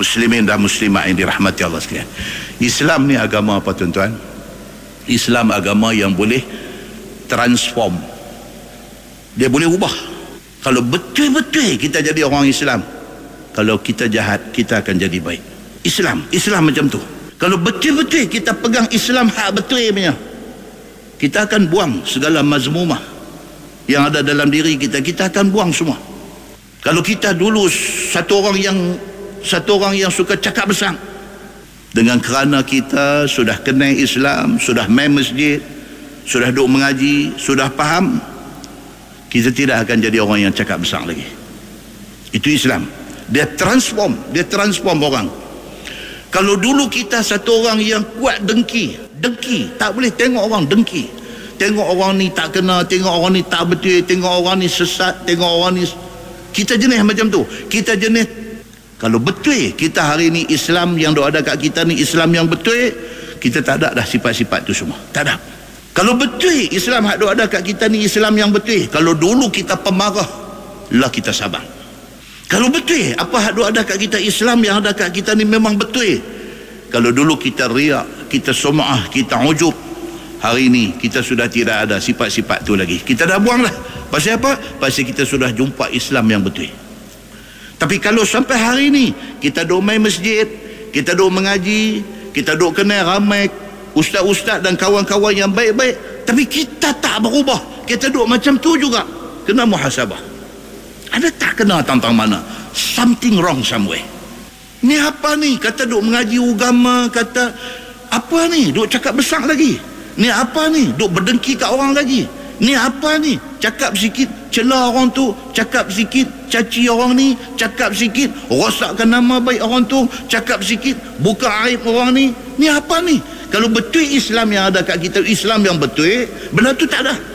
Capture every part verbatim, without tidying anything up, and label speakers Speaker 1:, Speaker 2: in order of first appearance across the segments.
Speaker 1: Muslimin dan muslimat yang dirahmati Allah sekalian, Islam ni agama apa tuan-tuan? Islam agama yang boleh transform. Dia boleh ubah. Kalau betul-betul kita jadi orang Islam, kalau kita jahat, kita akan jadi baik. Islam, Islam macam tu. Kalau betul-betul kita pegang Islam hak betul punya, kita akan buang segala mazmumah yang ada dalam diri kita. Kita akan buang semua. Kalau kita dulu satu orang yang satu orang yang suka cakap besar, dengan kerana kita sudah kenal Islam, sudah main masjid, sudah duduk mengaji, sudah faham, kita tidak akan jadi orang yang cakap besar lagi. Itu Islam. Dia transform, dia transform orang. Kalau dulu kita satu orang yang kuat dengki, dengki, tak boleh tengok orang dengki. Tengok orang ni tak kena, tengok orang ni tak betul, tengok orang ni sesat, tengok orang ni. Kita jenis macam tu. Kita jenis. Kalau betul kita hari ni Islam yang ada kat kita ni Islam yang betul, kita tak ada dah sifat-sifat tu semua. Tak ada. Kalau betul Islam hak ada kat kita ni Islam yang betul, kalau dulu kita pemarah, lah kita sabar. Kalau betul apa hak ada kat kita Islam yang ada kat kita ni memang betul, kalau dulu kita riak, kita sum'ah, kita ujub, hari ni kita sudah tidak ada sifat-sifat tu lagi. Kita dah buang lah. Pasal apa? Pasal kita sudah jumpa Islam yang betul. Tapi kalau sampai hari ni kita duk main masjid, kita duk mengaji, kita duk kenal ramai ustaz-ustaz dan kawan-kawan yang baik-baik, tapi kita tak berubah, kita duk macam tu juga, kena muhasabah. Ada tak kena tentang mana? Something wrong somewhere. Ni apa ni? Kata duk mengaji agama, kata apa ni? Duk cakap besar lagi. Ni apa ni? Duk berdengki kat orang lagi. Ni apa ni? Cakap sikit celah orang tu, cakap sikit caci orang ni, cakap sikit rosakkan nama baik orang tu, cakap sikit buka aib orang ni. Ni apa ni? Kalau betul Islam yang ada kat kita, Islam yang betul, benda tu tak ada.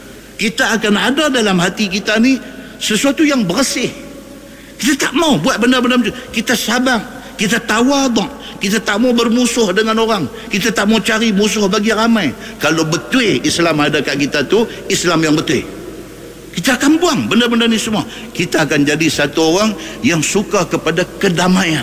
Speaker 1: Kita akan ada dalam hati kita ni sesuatu yang bersih. Kita tak mau buat benda-benda macam tu. Kita sabar, kita tawaduk, kita tak mau bermusuh dengan orang, kita tak mau cari musuh bagi ramai. Kalau betul Islam ada kat kita tu Islam yang betul, kita akan buang benda-benda ni semua. Kita akan jadi satu orang yang suka kepada kedamaian,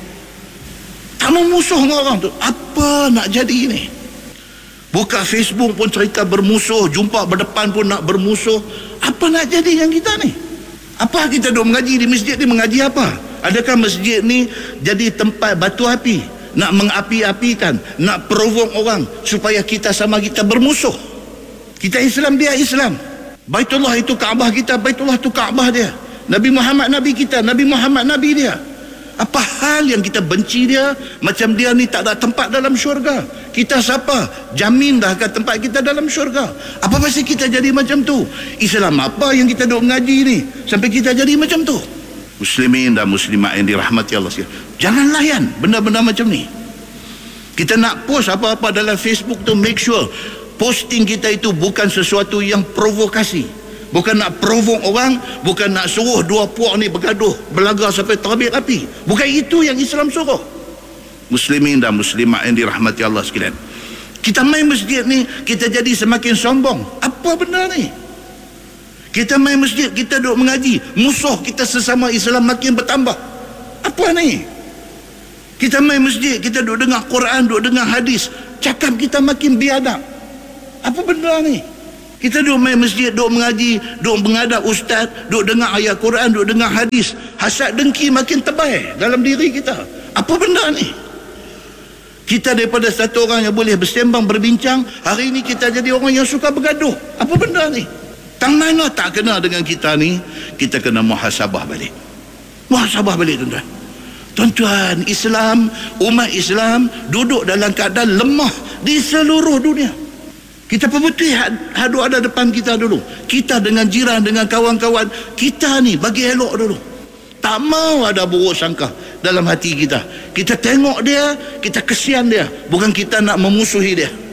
Speaker 1: tak mau musuh dengan orang tu. Apa nak jadi ni? Buka Facebook pun cerita bermusuh, jumpa berdepan pun nak bermusuh. Apa nak jadi yang kita ni? Apa kita duk mengaji di masjid ni, mengaji apa? Adakah masjid ni jadi tempat batu api, nak mengapi-apikan, nak provoke orang supaya kita sama kita bermusuh? Kita Islam, dia Islam. Baitullah itu Kaabah kita, Baitullah itu Kaabah dia. Nabi Muhammad Nabi kita, Nabi Muhammad Nabi dia. Apa hal yang kita benci dia? Macam dia ni tak ada tempat dalam syurga. Kita siapa? Jamin dah kat tempat kita dalam syurga. Apa pasal kita jadi macam tu? Islam apa yang kita duk mengaji ni sampai kita jadi macam tu? Muslimin dan muslimat yang dirahmati Allah sekalian, jangan layan benda-benda macam ni. Kita nak post apa-apa dalam Facebook tu, make sure posting kita itu bukan sesuatu yang provokasi, bukan nak provoke orang, bukan nak suruh dua puak ni bergaduh, berlaga sampai terbit api. Bukan itu yang Islam suruh. Muslimin dan muslimat yang dirahmati Allah sekalian, kita main masjid ni kita jadi semakin sombong. Apa benda ni? Kita main masjid, kita duduk mengaji, musuh kita sesama Islam makin bertambah. Apa ni? Kita main masjid, kita duduk dengar Quran, duduk dengar hadis, cakap kita makin biadab. Apa benda ni? Kita duduk main masjid, duduk mengaji, duduk menghadap ustaz, duduk dengar ayat Quran, duduk dengar hadis, hasad dengki makin tebal dalam diri kita. Apa benda ni? Kita daripada satu orang yang boleh bersembang, berbincang, hari ini kita jadi orang yang suka bergaduh. Apa benda ni? Tang mana tak kena dengan kita ni, kita kena muhasabah balik. Muhasabah balik tuan-tuan. Tuan-tuan, Islam, umat Islam duduk dalam keadaan lemah di seluruh dunia. Kita perbetul hadu ada depan kita dulu. Kita dengan jiran, dengan kawan-kawan kita ni bagi elok dulu. Tak mau ada buruk sangka dalam hati kita. Kita tengok dia, kita kesian dia, bukan kita nak memusuhi dia.